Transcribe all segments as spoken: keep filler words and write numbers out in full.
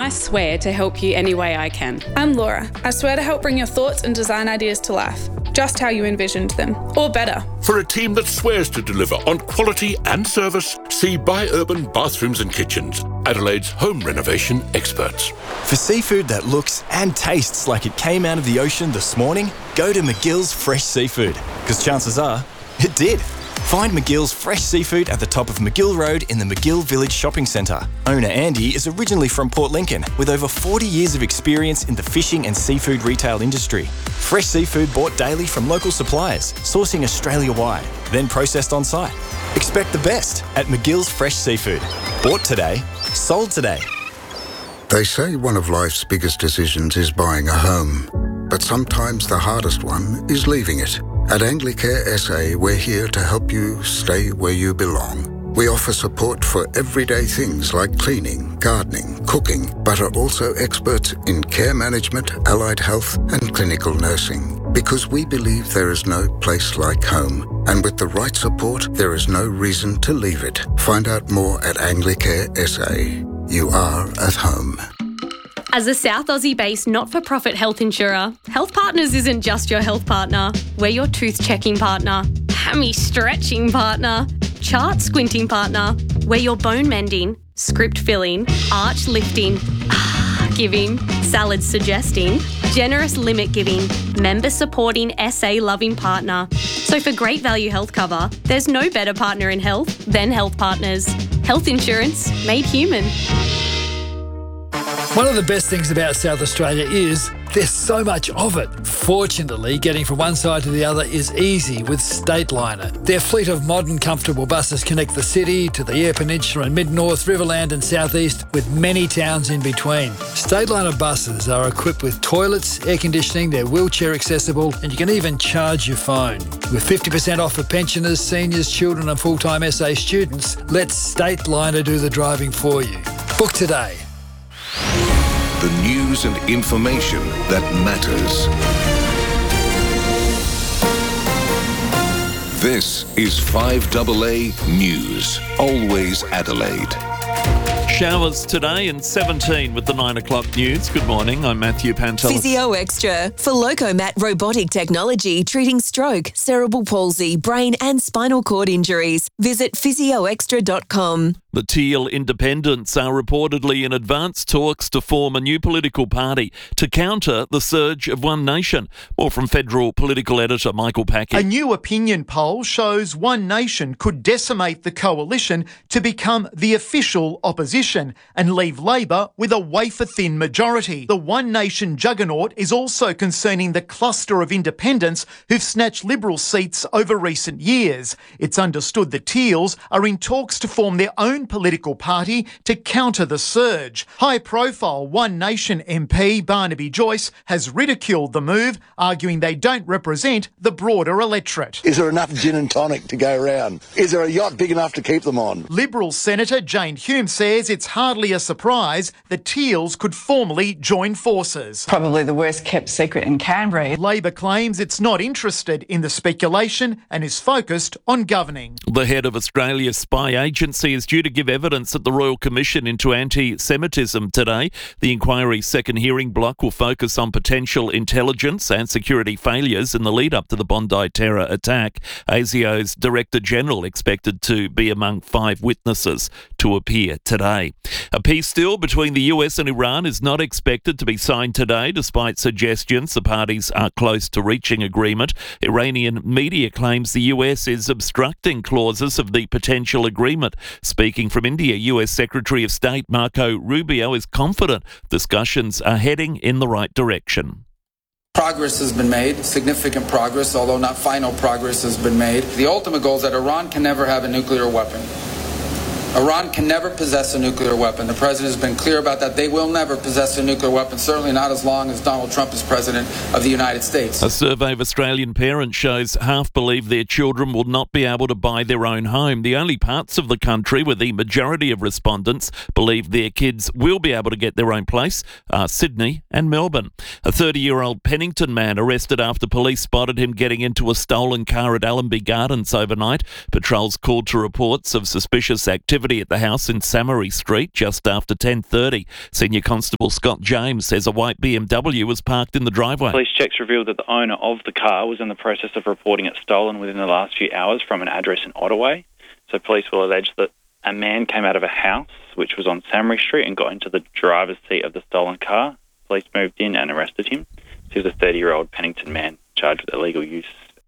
I swear to help you any way I can. I'm Laura. I swear to help bring your thoughts and design ideas to life, just how you envisioned them, or better. For a team that swears to deliver on quality and service, see By Urban Bathrooms and Kitchens, Adelaide's home renovation experts. For seafood that looks and tastes like it came out of the ocean this morning, go to McGill's Fresh Seafood, because chances are it did. Find McGill's Fresh Seafood at the top of McGill Road in the McGill Village Shopping Centre. Owner Andy is originally from Port Lincoln with over forty years of experience in the fishing and seafood retail industry. Fresh seafood bought daily from local suppliers, sourcing Australia-wide, then processed on site. Expect the best at McGill's Fresh Seafood. Bought today, sold today. They say one of life's biggest decisions is buying a home, but sometimes the hardest one is leaving it. At Anglicare S A, we're here to help you stay where you belong. We offer support for everyday things like cleaning, gardening, cooking, but are also experts in care management, allied health, and clinical nursing. Because we believe there is no place like home, and with the right support, there is no reason to leave it. Find out more at Anglicare S A. You are at home. As a South Aussie-based not-for-profit health insurer, Health Partners isn't just your health partner. We're your tooth-checking partner, hammy-stretching partner, chart-squinting partner. We're your bone-mending, script-filling, arch-lifting, ah-giving, salad-suggesting, generous limit-giving, member-supporting, S A-loving partner. So for great value health cover, there's no better partner in health than Health Partners. Health insurance made human. One of the best things about South Australia is there's so much of it. Fortunately, getting from one side to the other is easy with Stateliner. Their fleet of modern, comfortable buses connect the city to the Eyre Peninsula and Mid-North, Riverland and South East, with many towns in between. Stateliner buses are equipped with toilets, air conditioning, they're wheelchair accessible, and you can even charge your phone. With fifty percent off for pensioners, seniors, children and full-time S A students, let Stateliner do the driving for you. Book today. The news and information that matters. This is five A A News. Always Adelaide. Showers today and seventeen with the nine o'clock news. Good morning, I'm Matthew Pantelis. Physio Extra for Locomat robotic technology treating stroke, cerebral palsy, brain and spinal cord injuries. Visit physio extra dot com. The Teal Independents are reportedly in advanced talks to form a new political party to counter the surge of One Nation. More from Federal political editor Michael Packey. A new opinion poll shows One Nation could decimate the coalition to become the official opposition and leave Labor with a wafer-thin majority. The One Nation juggernaut is also concerning the cluster of independents who've snatched Liberal seats over recent years. It's understood the Teals are in talks to form their own political party to counter the surge. High-profile One Nation M P Barnaby Joyce has ridiculed the move, arguing they don't represent the broader electorate. Is there enough gin and tonic to go around? Is there a yacht big enough to keep them on? Liberal Senator Jane Hume says it's hardly a surprise the Teals could formally join forces. Probably the worst kept secret in Canberra. Labor claims it's not interested in the speculation and is focused on governing. The head of Australia's spy agency is due to give evidence at the Royal Commission into anti-Semitism today. The inquiry's second hearing block will focus on potential intelligence and security failures in the lead-up to the Bondi terror attack. A S I O's Director General expected to be among five witnesses to appear today. A peace deal between the U S and Iran is not expected to be signed today, despite suggestions the parties are close to reaching agreement. Iranian media claims the U S is obstructing clauses of the potential agreement. Speaking from India, U S Secretary of State Marco Rubio is confident discussions are heading in the right direction. Progress has been made, significant progress, although not final progress has been made. The ultimate goal is that Iran can never have a nuclear weapon. Iran can never possess a nuclear weapon. The president has been clear about that. They will never possess a nuclear weapon, certainly not as long as Donald Trump is president of the United States. A survey of Australian parents shows half believe their children will not be able to buy their own home. The only parts of the country where the majority of respondents believe their kids will be able to get their own place are Sydney and Melbourne. A thirty-year-old Pennington man arrested after police spotted him getting into a stolen car at Allenby Gardens overnight. Patrols called to reports of suspicious activity activity at the house in Samary Street just after ten thirty. Senior Constable Scott James says a white B M W was parked in the driveway. Police checks revealed that the owner of the car was in the process of reporting it stolen within the last few hours from an address in Ottaway. So police will allege that a man came out of a house which was on Samary Street and got into the driver's seat of the stolen car. Police moved in and arrested him. He was a thirty-year-old Pennington man charged with illegal use.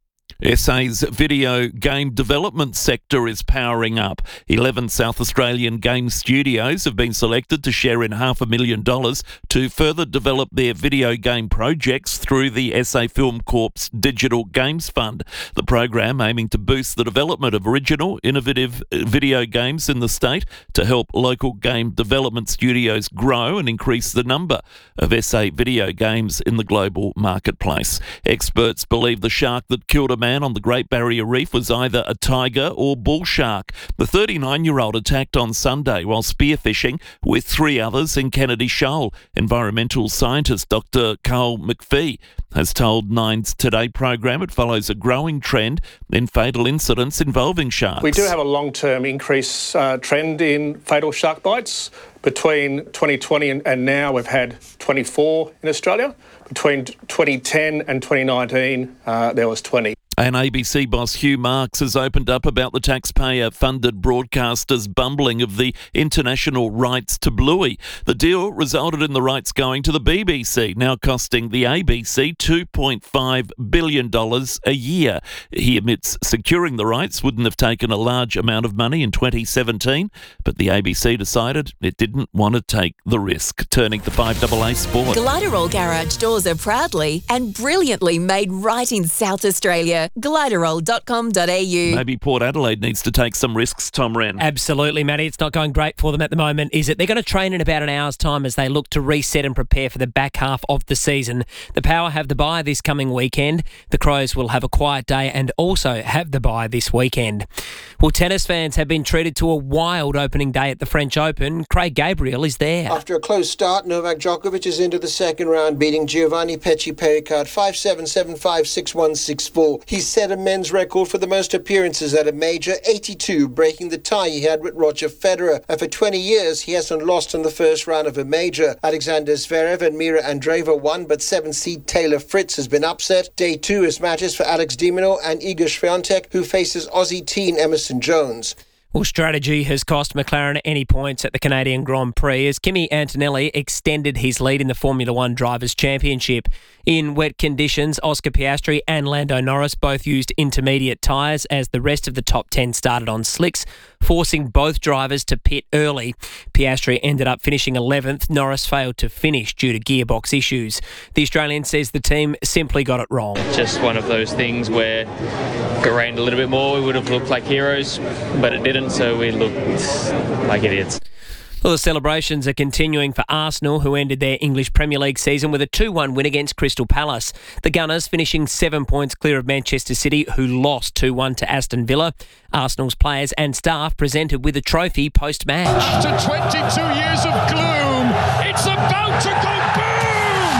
S A's video game development sector is powering up. eleven South Australian game studios have been selected to share in half a million dollars to further develop their video game projects through the S A Film Corp's Digital Games Fund. The program aiming to boost the development of original, innovative video games in the state to help local game development studios grow and increase the number of S A video games in the global marketplace. Experts believe the shark that killed a man on the Great Barrier Reef was either a tiger or bull shark. The thirty-nine-year-old attacked on Sunday while spearfishing with three others in Kennedy Shoal. Environmental scientist Doctor Carl McPhee has told Nine's Today program it follows a growing trend in fatal incidents involving sharks. We do have a long-term increase uh, trend in fatal shark bites. Between twenty twenty and, and now, we've had twenty-four in Australia. Between twenty ten and twenty nineteen, uh, there was twenty. And A B C boss Hugh Marks has opened up about the taxpayer-funded broadcaster's bumbling of the international rights to Bluey. The deal resulted in the rights going to the B B C, now costing the A B C two point five billion dollars a year. He admits securing the rights wouldn't have taken a large amount of money in twenty seventeen, but the A B C decided it didn't want to take the risk. Turning to five A A Sport. Gliderol Garage doors are proudly and brilliantly made right in South Australia. gliderol dot com dot a u. Maybe Port Adelaide needs to take some risks, Tom Wren. Absolutely, Matty. It's not going great for them at the moment, is it? They're going to train in about an hour's time as they look to reset and prepare for the back half of the season. The Power have the bye this coming weekend. The Crows will have a quiet day and also have the bye this weekend. Well, tennis fans have been treated to a wild opening day at the French Open. Craig Gabriel is there. After a close start, Novak Djokovic is into the second round, beating Giovanni Pecci-Pericard five seven, seven five, six one, six four. He's set a men's record for the most appearances at a major, eighty-two, breaking the tie he had with Roger Federer. And for twenty years, he hasn't lost in the first round of a major. Alexander Zverev and Mira Andreeva won, but seven-seed Taylor Fritz has been upset. Day two is matches for Alex de Minaur and Iga Swiatek, who faces Aussie teen Emerson Jones. Well, strategy has cost McLaren any points at the Canadian Grand Prix as Kimi Antonelli extended his lead in the Formula One Drivers' Championship. In wet conditions, Oscar Piastri and Lando Norris both used intermediate tyres as the rest of the top ten started on slicks, forcing both drivers to pit early. Piastri ended up finishing eleventh. Norris failed to finish due to gearbox issues. The Australian says the team simply got it wrong. Just one of those things where if it rained a little bit more, we would have looked like heroes, but it didn't, so we looked like idiots. Well, the celebrations are continuing for Arsenal, who ended their English Premier League season with a two one win against Crystal Palace. The Gunners finishing seven points clear of Manchester City, who lost two one to Aston Villa. Arsenal's players and staff presented with a trophy post-match. After twenty-two years of gloom, it's about to go boom!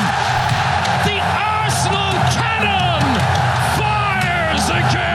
The Arsenal cannon fires again!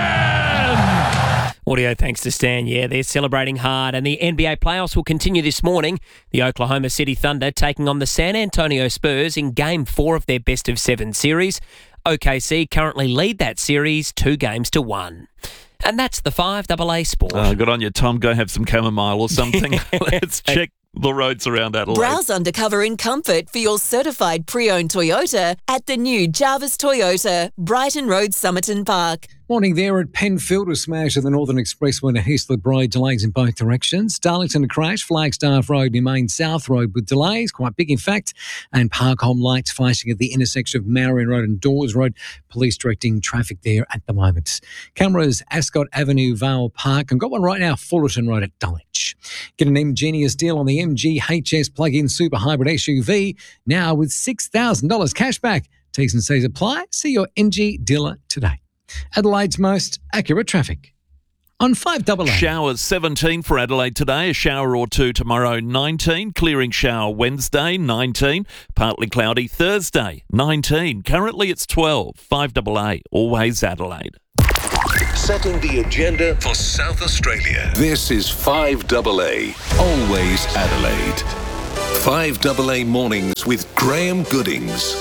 Audio thanks to Stan. Yeah, they're celebrating hard. And the N B A playoffs will continue this morning. The Oklahoma City Thunder taking on the San Antonio Spurs in Game four of their best of seven series. O K C currently lead that series two games to one. And that's the five A A Sport. Oh, good on you, Tom. Go have some chamomile or something. Let's check the roads around Adelaide. Browse undercover in comfort for your certified pre-owned Toyota at the new Jarvis Toyota, Brighton Road, Somerton Park. Morning there at Penfield, a smash of the Northern Expressway to Heathler Bride, delays in both directions. Darlington, a crash, Flagstaff Road near Main South Road with delays, quite big in fact. And Parkholme lights flashing at the intersection of Marion Road and Dawes Road. Police directing traffic there at the moment. Cameras, Ascot Avenue, Vale Park, and got one right now, Fullerton Road at Dulwich. Get an ingenious deal on the M G H S plug-in super hybrid S U V, now with six thousand dollars cash back. T's and C's apply. See your M G dealer today. Adelaide's most accurate traffic on five A A. Showers seventeen for Adelaide today, a shower or two tomorrow nineteen, clearing shower Wednesday nineteen, partly cloudy Thursday nineteen. Currently it's twelve. five A A, always Adelaide. setting the agenda for South Australia. This is five double A, always Adelaide. five double A Mornings with Graham Goodings.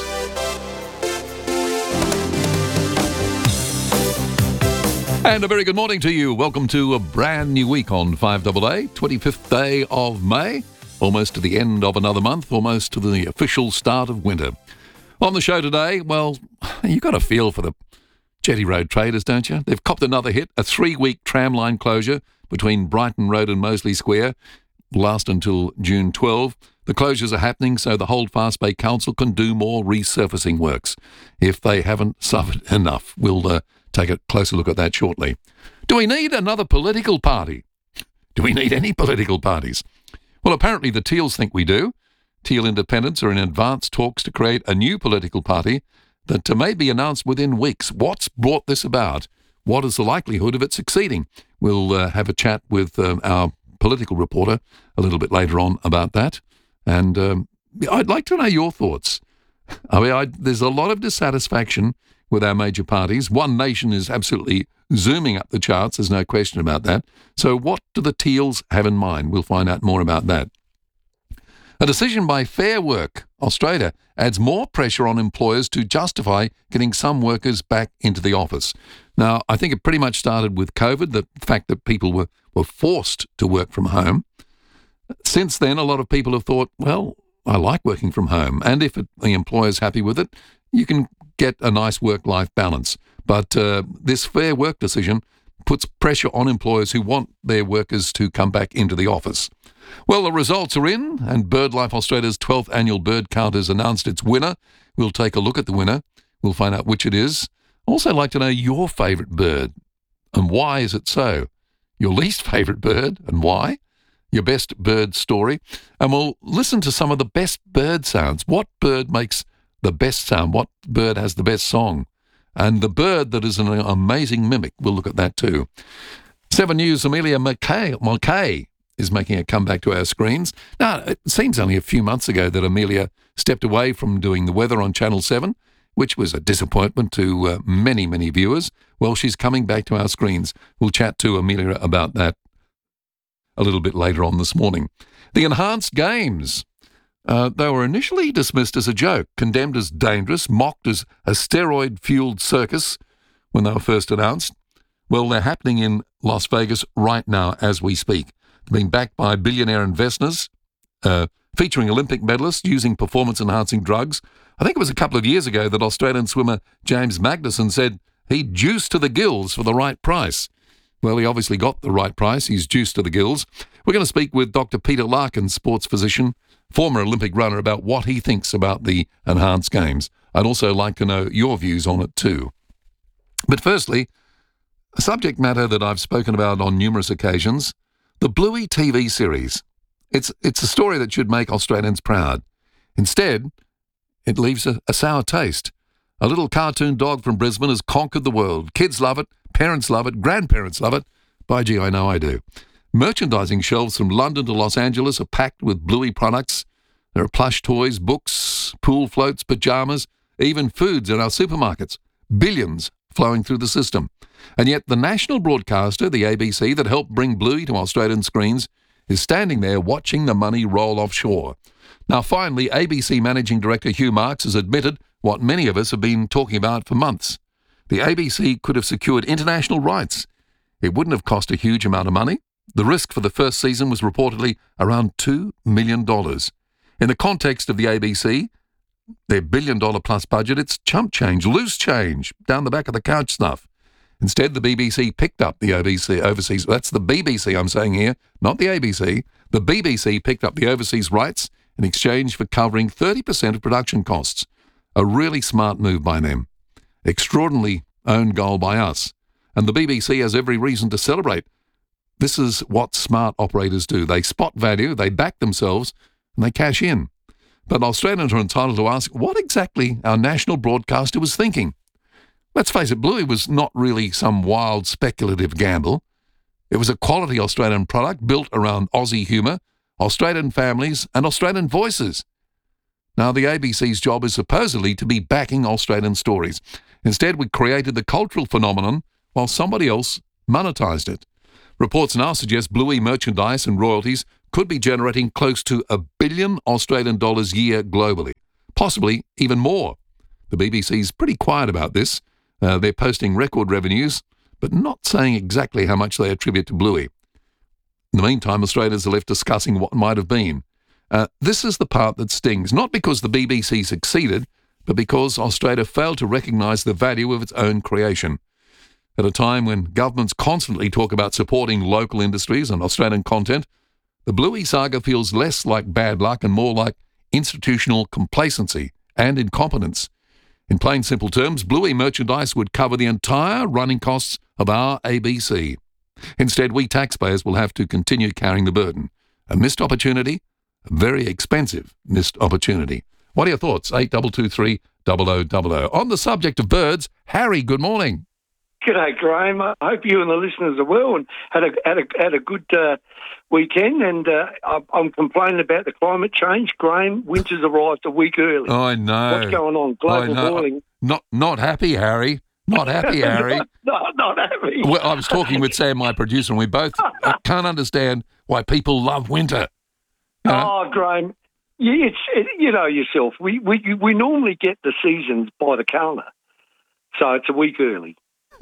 And a very good morning to you. Welcome to a brand new week on five double A, twenty-fifth day of May. Almost to the end of another month, almost to the official start of winter. On the show today, well, you got a feel for the Jetty Road traders, don't you? They've copped another hit, a three-week tramline closure between Brighton Road and Moseley Square, last until June twelfth. The closures are happening so the Holdfast Bay Council can do more resurfacing works if they haven't suffered enough. We'll uh, take a closer look at that shortly. Do we need another political party? Do we need any political parties? Well, apparently the Teals think we do. Teal Independents are in advanced talks to create a new political party that may be announced within weeks. What's brought this about? What is the likelihood of it succeeding? We'll uh, have a chat with um, our political reporter a little bit later on about that. And um, I'd like to know your thoughts. I mean, I, there's a lot of dissatisfaction with our major parties. One Nation is absolutely zooming up the charts. There's no question about that. So what do the Teals have in mind? We'll find out more about that. A decision by Fair Work Australia adds more pressure on employers to justify getting some workers back into the office. Now, I think it pretty much started with COVID, the fact that people were, were forced to work from home. Since then, a lot of people have thought, well, I like working from home. And if it, the employer's happy with it, you can get a nice work-life balance. But uh, this Fair Work decision puts pressure on employers who want their workers to come back into the office. Well, the results are in, and BirdLife Australia's twelfth annual bird count has announced its winner. We'll take a look at the winner. We'll find out which it is. Also like to know your favourite bird, and why is it so? Your least favourite bird, and why? Your best bird story. And we'll listen to some of the best bird sounds. What bird makes the best sound? What bird has the best song? And the bird that is an amazing mimic, we'll look at that too. Seven News' Amelia McKay, McKay is making a comeback to our screens. Now, it seems only a few months ago that Amelia stepped away from doing the weather on Channel seven, which was a disappointment to uh, many, many viewers. Well, she's coming back to our screens. We'll chat to Amelia about that a little bit later on this morning. The enhanced games. Uh, they were initially dismissed as a joke, condemned as dangerous, mocked as a steroid-fueled circus when they were first announced. Well, they're happening in Las Vegas right now as we speak. They're being backed by billionaire investors, uh, featuring Olympic medalists using performance-enhancing drugs. I think it was a couple of years ago that Australian swimmer James Magnussen said he'd juice to the gills for the right price. Well, he obviously got the right price. He's juiced to the gills. We're going to speak with Doctor Peter Larkin, sports physician, former Olympic runner, about what he thinks about the enhanced games. I'd also like to know your views on it too. But firstly, a subject matter that I've spoken about on numerous occasions, the Bluey T V series. It's it's a story that should make Australians proud. Instead, it leaves a, a sour taste. A little cartoon dog from Brisbane has conquered the world. Kids love it, parents love it, grandparents love it. By gee, I know I do. Merchandising shelves from London to Los Angeles are packed with Bluey products. There are plush toys, books, pool floats, pyjamas, even foods in our supermarkets. Billions flowing through the system. And yet the national broadcaster, the A B C, that helped bring Bluey to Australian screens, is standing there watching the money roll offshore. Now finally, A B C Managing Director Hugh Marks has admitted what many of us have been talking about for months. The A B C could have secured international rights. It wouldn't have cost a huge amount of money. The risk for the first season was reportedly around two million dollars. In the context of the A B C, their billion-dollar plus budget, it's chump change, loose change, down the back of the couch stuff. Instead, the B B C picked up the A B C overseas. That's the B B C I'm saying here, not the A B C. The B B C picked up the overseas rights in exchange for covering thirty percent of production costs. A really smart move by them. Extraordinarily own goal by us. And the B B C has every reason to celebrate. This is what smart operators do. They spot value, they back themselves, and they cash in. But Australians are entitled to ask what exactly our national broadcaster was thinking. Let's face it, Bluey was not really some wild speculative gamble. It was a quality Australian product built around Aussie humour, Australian families and Australian voices. Now, the A B C's job is supposedly to be backing Australian stories. Instead, we created the cultural phenomenon while somebody else monetised it. Reports now suggest Bluey merchandise and royalties could be generating close to a billion Australian dollars a year globally, possibly even more. The B B C's pretty quiet about this. Uh, they're posting record revenues, but not saying exactly how much they attribute to Bluey. In the meantime, Australians are left discussing what might have been. Uh, this is the part that stings, not because the B B C succeeded, but because Australia failed to recognise the value of its own creation. At a time when governments constantly talk about supporting local industries and Australian content, the Bluey saga feels less like bad luck and more like institutional complacency and incompetence. In plain simple terms, Bluey merchandise would cover the entire running costs of our A B C. Instead, we taxpayers will have to continue carrying the burden. A missed opportunity, a very expensive missed opportunity. What are your thoughts? eight two two three, zero zero zero zero. On the subject of birds, Harry, good morning. G'day, Graham. I hope you and the listeners are well and had a had a, had a good uh, weekend. And uh, I'm complaining about the climate change. Graham, winter's arrived a week early. I know. What's going on? Global boiling. Not not happy, Harry. Not happy, Harry. no, not happy. Well, I was talking with Sam, my producer, and we both can't understand why people love winter. You know? Oh, Graham, it's it, you know yourself. We we we normally get the seasons by the calendar, so it's a week early.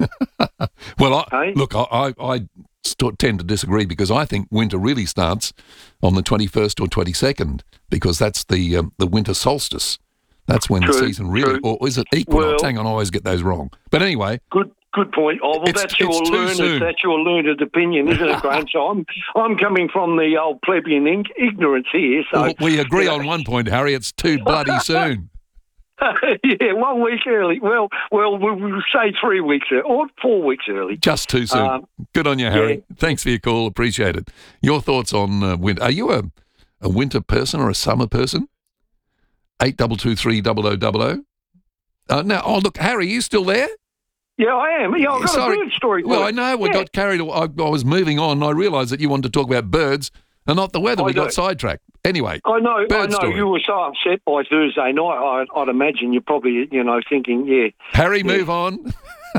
Well, I, hey? look, I, I, I st- tend to disagree because I think winter really starts on the twenty-first or twenty-second because that's the um, the winter solstice. That's when true, the season really, true. or is it equinox? Well, Hang on, I always get those wrong. But anyway. Good good point. Oh, well, it's, that's your it's learned that's your learned opinion, isn't it, Graham? So I'm, I'm coming from the old plebeian in- ignorance here. So well, we agree on one point, Harry. It's too bloody soon. Yeah, one week early. Well, well, we'll, we'll say three weeks early, or four weeks early. Just too soon. Um, Good on you, Harry. Yeah. Thanks for your call. Appreciate it. Your thoughts on uh, winter? Are you a, a winter person or a summer person? eight two two three, zero zero zero zero. Uh, now, oh, look, Harry, are you still there? Yeah, I am. Yeah, I've got Sorry. a bird story. Well, I know. We yeah. got carried away. I, I was moving on, and I realised that you wanted to talk about birds and not the weather. I we know. got sidetracked. Anyway, I know. I know. Story. You were so upset by Thursday night. I, I'd imagine you're probably, you know, thinking, yeah. Harry, yeah. move on.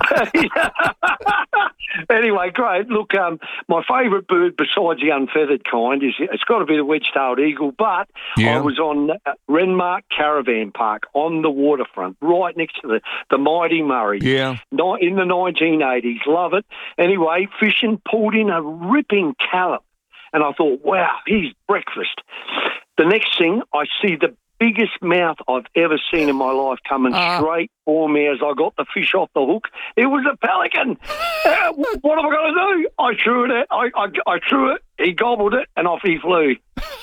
Anyway, great. Look, um, my favourite bird besides the unfeathered kind is it's got to be the wedge-tailed eagle. But yeah. I was on Renmark Caravan Park on the waterfront, right next to the, the mighty Murray. Yeah. In the nineteen eighties, love it. Anyway, fishing, pulled in a ripping callop, and I thought, wow, here's breakfast. The next thing, I see the biggest mouth I've ever seen in my life coming uh. straight for me as I got the fish off the hook. It was a pelican. uh, what am I going to do? I threw it. I, I, I threw it. He gobbled it, and off he flew.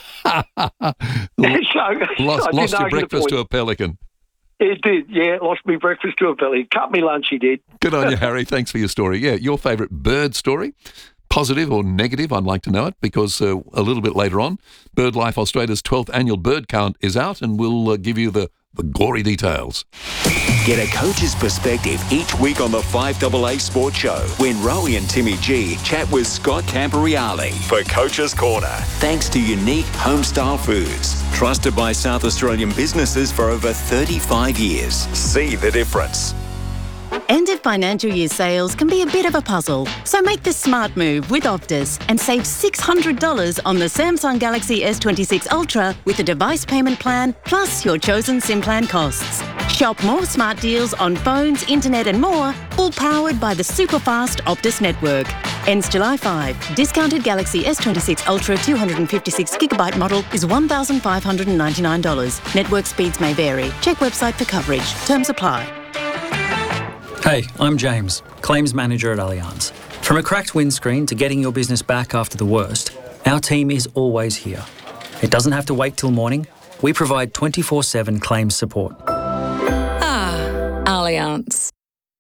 so, lost lost your breakfast to a pelican. It did, yeah. Lost me breakfast to a pelican. Cut me lunch, he did. Good on you, Harry. Thanks for your story. Yeah, your favourite bird story? Positive or negative, I'd like to know it, because uh, a little bit later on, BirdLife Australia's twelfth annual bird count is out, and we'll uh, give you the, the gory details. Get a coach's perspective each week on the five A A Sports Show when Rowie and Timmy G chat with Scott Camporeale for Coach's Corner. Thanks to Unique Homestyle Foods, trusted by South Australian businesses for over thirty-five years. See the difference. End of financial year sales can be a bit of a puzzle, so make the smart move with Optus and save six hundred dollars on the Samsung Galaxy S twenty-six Ultra with a device payment plan plus your chosen SIM plan costs. Shop more smart deals on phones, internet and more, all powered by the super-fast Optus network. Ends July fifth. Discounted Galaxy S twenty-six Ultra two hundred fifty-six gigabyte model is one thousand five hundred ninety-nine dollars. Network speeds may vary. Check website for coverage. Terms apply. Hey, I'm James, Claims Manager at Allianz. From a cracked windscreen to getting your business back after the worst, our team is always here. It doesn't have to wait till morning. We provide twenty-four seven claims support. Ah, Allianz.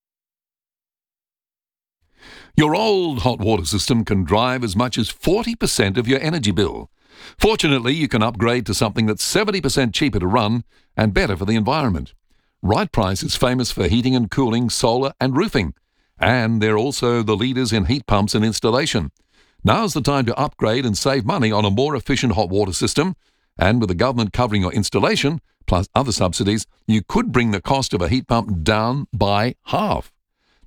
Your old hot water system can drive as much as forty percent of your energy bill. Fortunately, you can upgrade to something that's seventy percent cheaper to run and better for the environment. Right Price is famous for heating and cooling, solar and roofing, and they're also the leaders in heat pumps and installation. Now's the time to upgrade and save money on a more efficient hot water system, and with the government covering your installation, plus other subsidies, you could bring the cost of a heat pump down by half.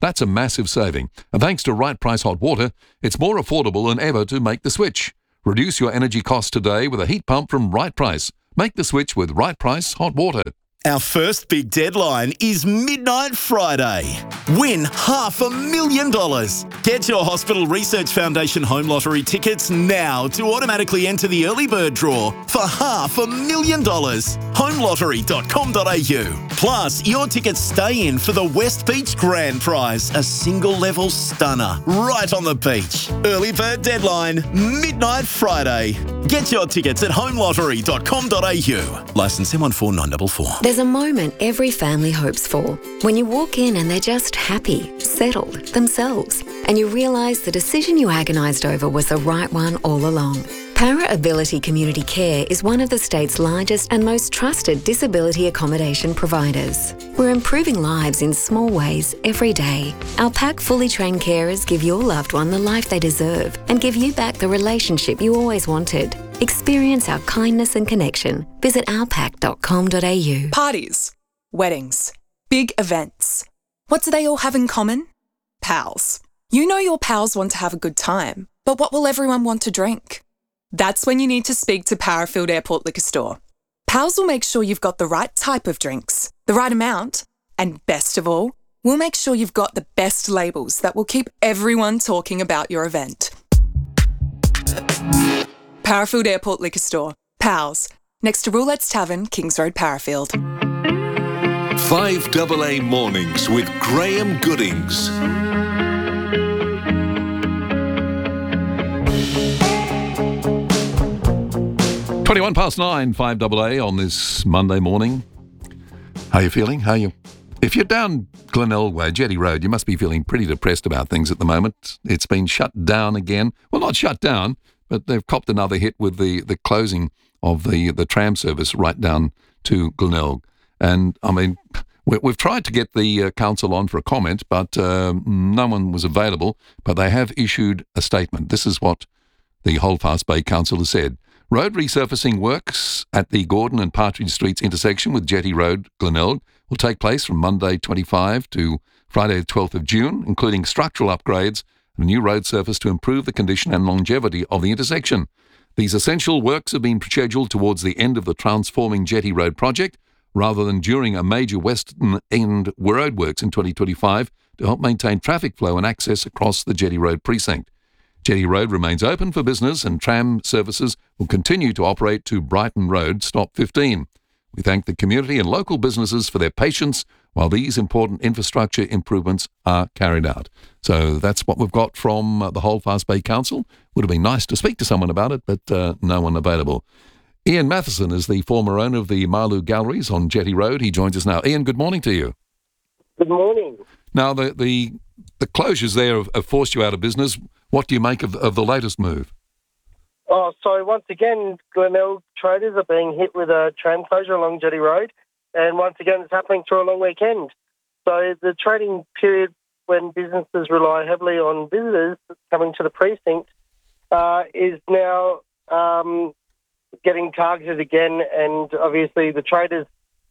That's a massive saving. And thanks to Right Price Hot Water, it's more affordable than ever to make the switch. Reduce your energy costs today with a heat pump from Right Price. Make the switch with Right Price Hot Water. Our first big deadline is Midnight Friday. Win half a million dollars. Get your Hospital Research Foundation Home Lottery tickets now to automatically enter the early bird draw for half a million dollars. home lottery dot com dot a u. Plus, your tickets stay in for the West Beach Grand Prize, a single level stunner right on the beach. Early bird deadline, Midnight Friday. Get your tickets at home lottery dot com dot a u. Licence M one four nine four four. There's a moment every family hopes for when you walk in and they're just happy, settled, themselves, and you realise the decision you agonised over was the right one all along. Para Ability Community Care is one of the state's largest and most trusted disability accommodation providers. We're improving lives in small ways every day. Our PAC fully trained carers give your loved one the life they deserve and give you back the relationship you always wanted. Experience our kindness and connection. Visit our pac dot com dot a u. Parties, weddings, big events. What do they all have in common? Pals. You know your pals want to have a good time, but what will everyone want to drink? That's when you need to speak to Parafield Airport Liquor Store. Pals will make sure you've got the right type of drinks, the right amount, and best of all, we'll make sure you've got the best labels that will keep everyone talking about your event. Parafield Airport Liquor Store. Pals. Next to Roulette's Tavern, Kings Road, Parafield. five double A Mornings with Graham Goodings. twenty-one past nine, five double A on this Monday morning. How are you feeling? How are you? If you're down Glenelg Way, Jetty Road, you must be feeling pretty depressed about things at the moment. It's been shut down again. Well, not shut down, but they've copped another hit with the, the closing of the, the tram service right down to Glenelg. And, I mean, we, we've tried to get the uh, council on for a comment, but uh, no one was available. But they have issued a statement. This is what the Holdfast Bay Council has said. Road resurfacing works at the Gordon and Partridge Streets intersection with Jetty Road, Glenelg, will take place from Monday twenty-fifth to Friday the twelfth of June, including structural upgrades and a new road surface to improve the condition and longevity of the intersection. These essential works have been scheduled towards the end of the Transforming Jetty Road project, rather than during a major western end roadworks in twenty twenty-five to help maintain traffic flow and access across the Jetty Road precinct. Jetty Road remains open for business and tram services will continue to operate to Brighton Road, stop fifteen. We thank the community and local businesses for their patience while these important infrastructure improvements are carried out. So that's what we've got from uh, the Holdfast Bay Council. Would have been nice to speak to someone about it, but uh, no one available. Ian Matheson is the former owner of the Malu Galleries on Jetty Road. He joins us now. Ian, good morning to you. Good morning. Now, the the, the closures there have, have forced you out of business. What do you make of, of the latest move? Oh, so once again, Glenelg traders are being hit with a tram closure along Jetty Road, and once again it's happening through a long weekend. So the trading period when businesses rely heavily on visitors coming to the precinct uh, is now um, getting targeted again, and obviously the traders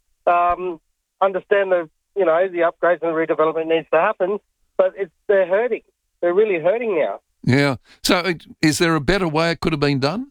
um, understand the you know the upgrades and the redevelopment needs to happen, but it's they're hurting. They're really hurting now. Yeah. So is there a better way it could have been done?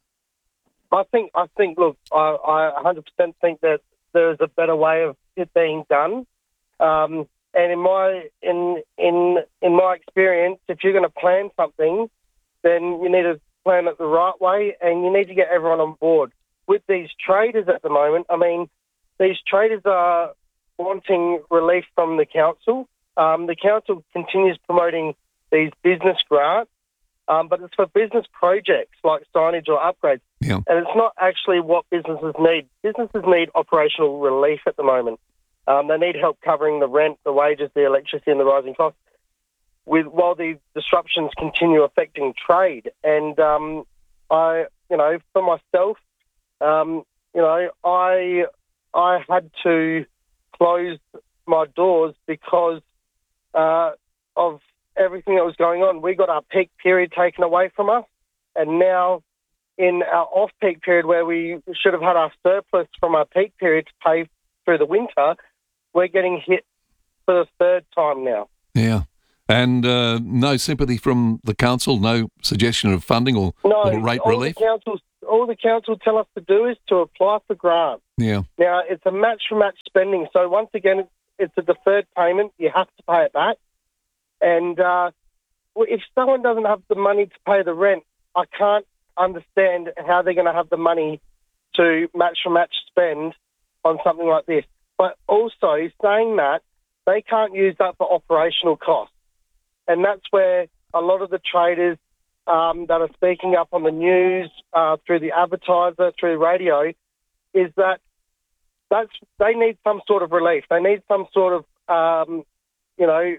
I think, I think. Look, I, I one hundred percent think that there is a better way of it being done. Um, and in my in in in my experience, if you're going to plan something, then you need to plan it the right way, and you need to get everyone on board. With these traders at the moment, I mean, these traders are wanting relief from the council. Um, the council continues promoting these business grants. Um, but it's for business projects like signage or upgrades. Yeah. And it's not actually what businesses need. Businesses need operational relief at the moment. Um, they need help covering the rent, the wages, the electricity and the rising costs with while the disruptions continue affecting trade. And um, I, you know, for myself, um, you know, I I had to close my doors because uh, of everything that was going on. We got our peak period taken away from us, and now in our off-peak period where we should have had our surplus from our peak period to pay through the winter, we're getting hit for the third time now. Yeah. And uh, no sympathy from the council, no suggestion of funding or, No, or rate all relief? The councils, all the council tell us to do is to apply for grants. Yeah. Now, it's a match-for-match spending. So once again, it's, it's a deferred payment. You have to pay it back. And uh, if someone doesn't have the money to pay the rent, I can't understand how they're going to have the money to match-for-match spend on something like this. But also, saying that, they can't use that for operational costs. And that's where a lot of the traders um, that are speaking up on the news, uh, through the advertiser, through the radio, is that that's they need some sort of relief. They need some sort of, um, you know,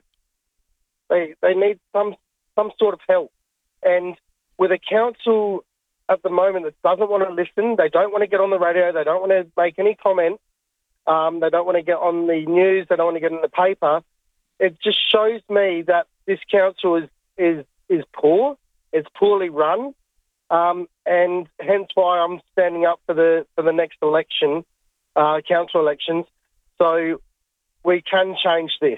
they they need some some sort of help. And with a council at the moment that doesn't want to listen, they don't want to get on the radio, they don't want to make any comment, um, they don't want to get on the news, they don't want to get in the paper. It just shows me that this council is is is poor, it's poorly run, um, and hence why I'm standing up for the for the next election, uh, council elections, so we can change this.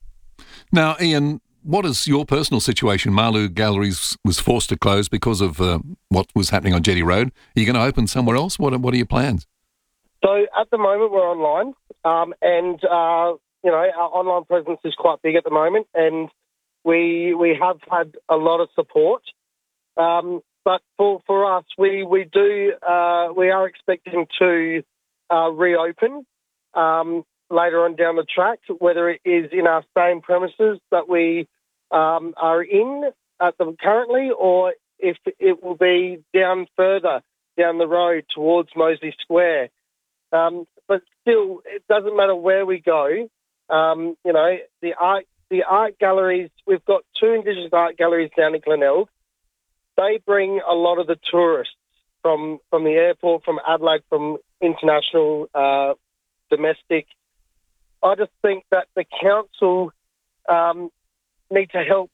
Now, Ian, what is your personal situation? Marloo Galleries was forced to close because of uh, what was happening on Jetty Road. Are you going to open somewhere else? What are, what are your plans? So at the moment we're online, um, and uh, you know our online presence is quite big at the moment, and we we have had a lot of support. Um, but for, for us, we we do uh, we are expecting to uh, reopen um, later on down the track, whether it is in our same premises that we um, are in at the currently, or if it will be down further down the road towards Moseley Square. Um, but still, it doesn't matter where we go. Um, you know, the art, the art galleries, we've got two Indigenous art galleries down in Glenelg. They bring a lot of the tourists from, from the airport, from Adelaide, from international, uh, domestic. I just think that the council um, need to help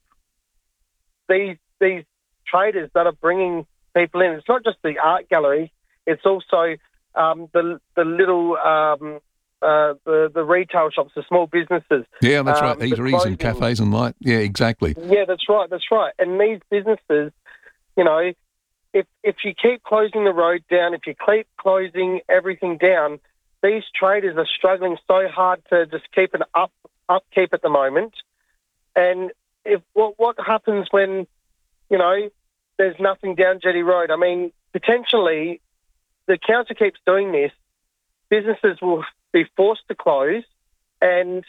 these these traders that are bringing people in. It's not just the art galleries, it's also Um, the the little um, uh, the the retail shops, the small businesses. Yeah, that's right. um, Eateries and cafes and light. Yeah, exactly. Yeah, that's right. That's right. And these businesses, you know, if if you keep closing the road down, if you keep closing everything down, these traders are struggling so hard to just keep an up upkeep at the moment. And if what what happens when, you know, there's nothing down Jetty Road? I mean, potentially, the council keeps doing this, businesses will be forced to close, and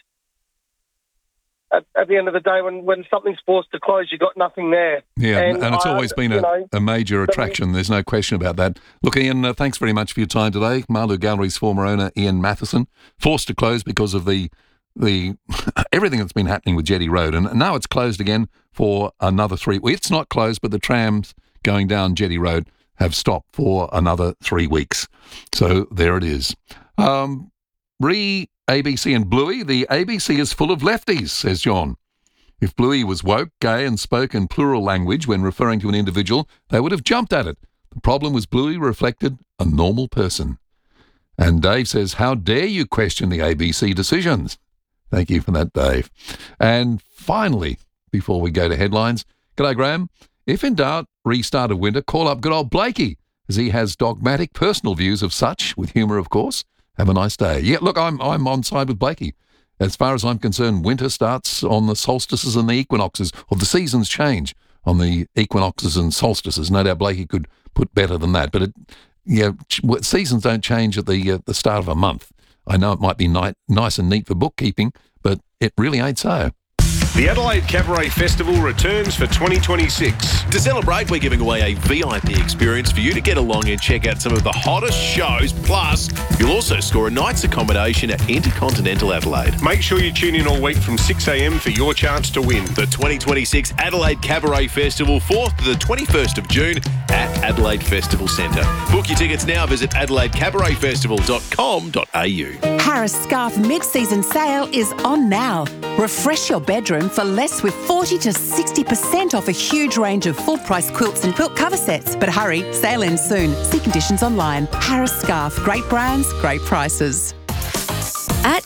at, at the end of the day, when, when something's forced to close, you've got nothing there. Yeah, and, and it's I, always been a, know, a major attraction. There's no question about that. Look, Ian, uh, thanks very much for your time today. Marloo Galleries former owner Ian Matheson, forced to close because of the the everything that's been happening with Jetty Road, and now it's closed again for another three weeks. It's not closed, but the trams going down Jetty Road have stopped for another three weeks. So there it is. Um, re A B C and Bluey, the A B C is full of lefties, says John. If Bluey was woke, gay and spoke in plural language when referring to an individual, they would have jumped at it. The problem was Bluey reflected a normal person. And Dave says, how dare you question the A B C decisions? Thank you for that, Dave. And finally, before we go to headlines, g'day, Graham. If in doubt, restart of winter, call up good old Blakey, as he has dogmatic personal views of such, with humour, of course. Have a nice day. Yeah, look, I'm I'm on side with Blakey. As far as I'm concerned, winter starts on the solstices and the equinoxes, or the seasons change on the equinoxes and solstices. No doubt Blakey could put better than that. But, it, yeah, seasons don't change at the uh, the start of a month. I know it might be ni- nice and neat for bookkeeping, but it really ain't so. The Adelaide Cabaret Festival returns for twenty twenty-six. To celebrate, we're giving away a V I P experience for you to get along and check out some of the hottest shows. Plus, you'll also score a night's accommodation at Intercontinental Adelaide. Make sure you tune in all week from six a.m. for your chance to win. The twenty twenty-six Adelaide Cabaret Festival, fourth to the twenty-first of June at Adelaide Festival Centre. Book your tickets now. Visit adelaide cabaret festival dot com dot a u. Harris Scarf mid-season sale is on now. Refresh your bedroom for less with forty to sixty percent off a huge range of full-price quilts and quilt cover sets. But hurry, sale ends soon. See conditions online. Harris Scarf, great brands, great prices. At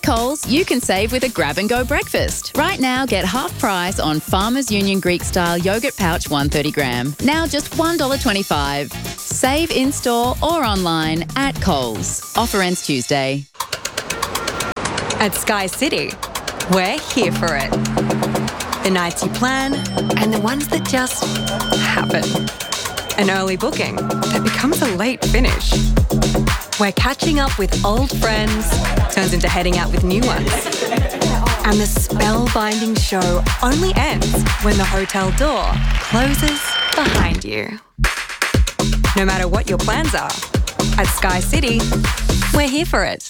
At Coles, you can save with a grab-and-go breakfast. Right now, get half price on Farmers Union Greek-style yogurt pouch one hundred thirty gram. Now just one dollar twenty-five. Save in-store or online at Coles. Offer ends Tuesday. At Sky City, we're here for it. The nights you plan and the ones that just happen. An early booking that becomes a late finish. Where catching up with old friends turns into heading out with new ones. And the spellbinding show only ends when the hotel door closes behind you. No matter what your plans are, at Sky City, we're here for it.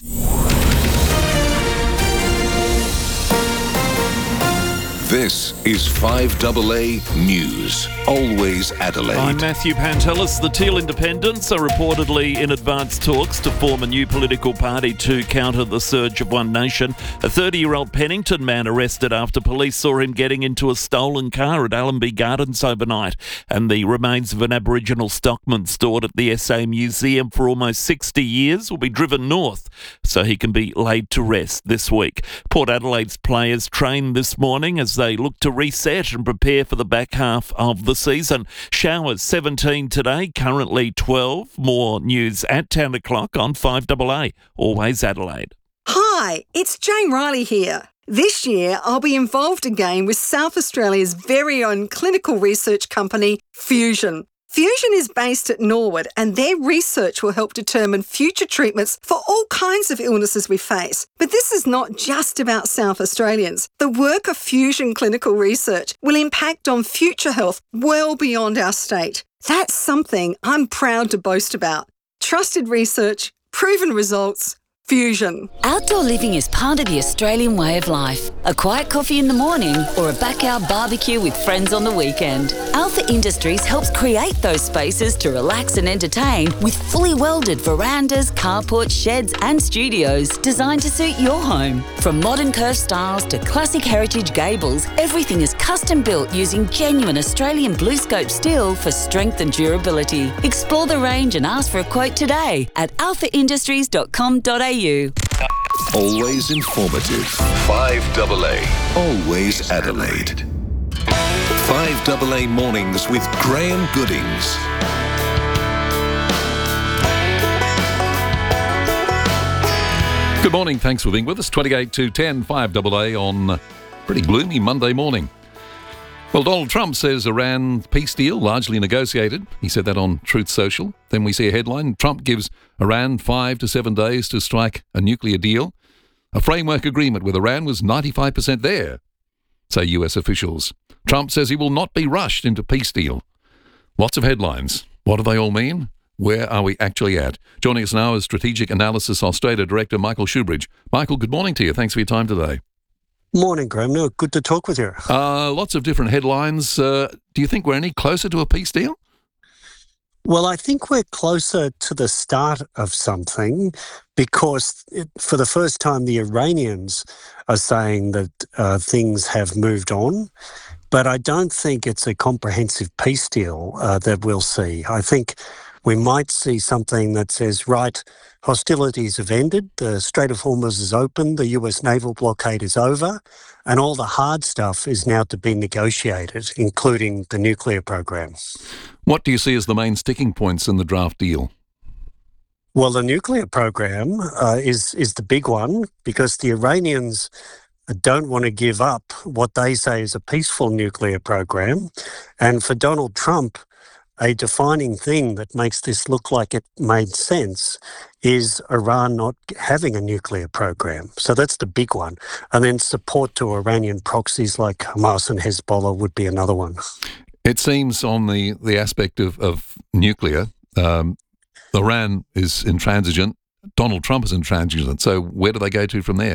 This is five double A News. Always Adelaide. I'm Matthew Pantelis. The Teal Independents are reportedly in advanced talks to form a new political party to counter the surge of One Nation. A thirty-year-old Pennington man arrested after police saw him getting into a stolen car at Allenby Gardens overnight. And the remains of an Aboriginal stockman stored at the S A Museum for almost sixty years will be driven north so he can be laid to rest this week. Port Adelaide's players trained this morning as they look to reset and prepare for the back half of the season. Showers seventeen today, currently twelve. More news at ten o'clock on five double A. Always Adelaide. Hi, it's Jane Riley here. This year, I'll be involved again with South Australia's very own clinical research company, Fusion. Fusion is based at Norwood, and their research will help determine future treatments for all kinds of illnesses we face. But this is not just about South Australians. The work of Fusion Clinical Research will impact on future health well beyond our state. That's something I'm proud to boast about. Trusted research, proven results, Fusion. Outdoor living is part of the Australian way of life. A quiet coffee in the morning or a backyard barbecue with friends on the weekend. Alpha Industries helps create those spaces to relax and entertain with fully welded verandas, carports, sheds and studios designed to suit your home. From modern curved styles to classic heritage gables, everything is custom built using genuine Australian blue scope steel for strength and durability. Explore the range and ask for a quote today at alpha industries dot com dot a u. Always informative. five double A. Always Adelaide. five double A Mornings with Graham Goodings. Good morning. Thanks for being with us. twenty-eight to ten, five double A on a pretty gloomy Monday morning. Well, Donald Trump says Iran peace deal largely negotiated. He said that on Truth Social. Then we see a headline. Trump gives Iran five to seven days to strike a nuclear deal. A framework agreement with Iran was ninety-five percent there, say U S officials. Trump says he will not be rushed into peace deal. Lots of headlines. What do they all mean? Where are we actually at? Joining us now is Strategic Analysis Australia Director Michael Shoebridge. Michael, good morning to you. Thanks for your time today. Morning, Graham. No, good to talk with you. Uh, lots of different headlines. Uh, do you think we're any closer to a peace deal? Well, I think we're closer to the start of something because it, for the first time, the Iranians are saying that uh, things have moved on. But I don't think it's a comprehensive peace deal uh, that we'll see. I think we might see something that says, right, hostilities have ended, the Strait of Hormuz is open, the U S naval blockade is over, and all the hard stuff is now to be negotiated, including the nuclear program. What do you see as the main sticking points in the draft deal? Well, the nuclear program uh, is, is the big one because the Iranians don't want to give up what they say is a peaceful nuclear program. And for Donald Trump, a defining thing that makes this look like it made sense is Iran not having a nuclear program. So that's the big one. And then support to Iranian proxies like Hamas and Hezbollah would be another one. It seems on the, the aspect of, of nuclear, um, Iran is intransigent, Donald Trump is intransigent. So where do they go to from there?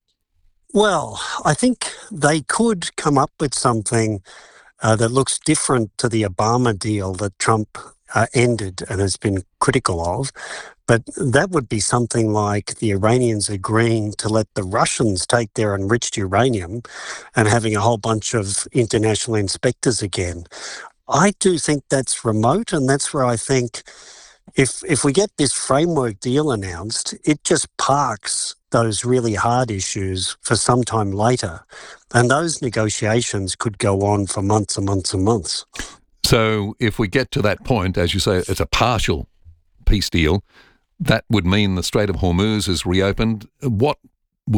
Well, I think they could come up with something Uh, that looks different to the Obama deal that Trump uh, ended and has been critical of. But that would be something like the Iranians agreeing to let the Russians take their enriched uranium and having a whole bunch of international inspectors again. I do think that's remote, and that's where I think if if we get this framework deal announced, it just parks those really hard issues for some time later. And those negotiations could go on for months and months and months. So if we get to that point, as you say, it's a partial peace deal, that would mean the Strait of Hormuz is reopened. What